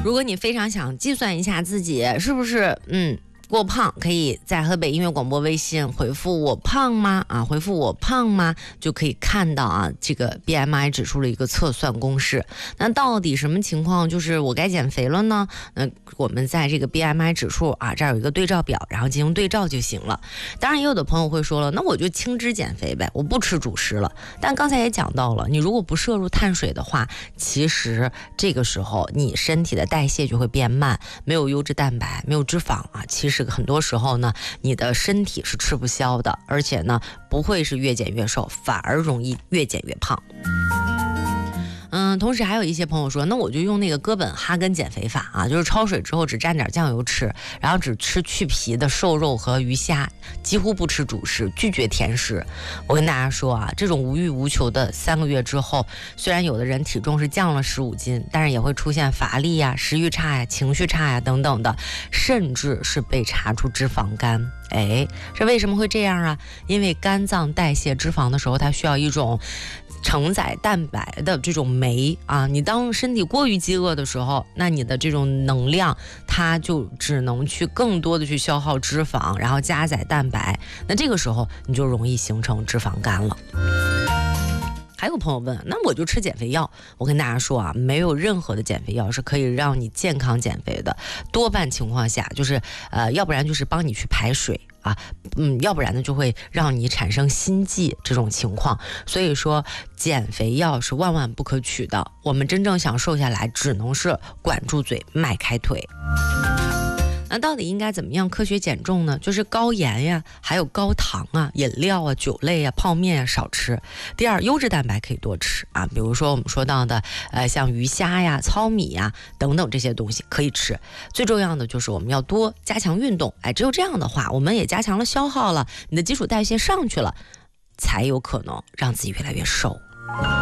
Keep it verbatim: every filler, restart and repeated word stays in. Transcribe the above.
如果你非常想计算一下自己是不是嗯过胖，可以在河北音乐广播微信回复我胖吗啊，回复我胖吗就可以看到啊这个 B M I 指数的一个测算公式。那到底什么情况就是我该减肥了呢？那我们在这个 B M I 指数啊这儿有一个对照表，然后进行对照就行了。当然也有的朋友会说了，那我就轻脂减肥呗，我不吃主食了。但刚才也讲到了，你如果不摄入碳水的话，其实这个时候你身体的代谢就会变慢，没有优质蛋白，没有脂肪啊，其实很多时候呢你的身体是吃不消的，而且呢不会是越减越瘦，反而容易越减越胖。嗯，同时还有一些朋友说，那我就用那个哥本哈根减肥法啊，就是焯水之后只蘸点酱油吃，然后只吃去皮的瘦肉和鱼虾，几乎不吃主食，拒绝甜食。我跟大家说啊，这种无欲无求的三个月之后，虽然有的人体重是降了十五斤，但是也会出现乏力呀、食欲差呀、情绪差呀等等的，甚至是被查出脂肪肝。哎，这为什么会这样啊？因为肝脏代谢脂肪的时候，它需要一种承载蛋白的这种酶啊，你当身体过于饥饿的时候，那你的这种能量它就只能去更多的去消耗脂肪，然后加载蛋白，那这个时候你就容易形成脂肪肝了。还有朋友问，那我就吃减肥药。我跟大家说啊，没有任何的减肥药是可以让你健康减肥的，多半情况下就是呃，要不然就是帮你去排水啊，嗯，要不然呢就会让你产生心悸这种情况。所以说减肥药是万万不可取的，我们真正想瘦下来，只能是管住嘴，迈开腿。那到底应该怎么样科学减重呢？就是高盐呀，还有高糖啊，饮料啊、酒类啊、泡面啊少吃。第二，优质蛋白可以多吃啊，比如说我们说到的呃像鱼虾呀、糙米呀等等这些东西可以吃。最重要的就是我们要多加强运动，哎，只有这样的话，我们也加强了消耗了，你的基础代谢上去了，才有可能让自己越来越瘦。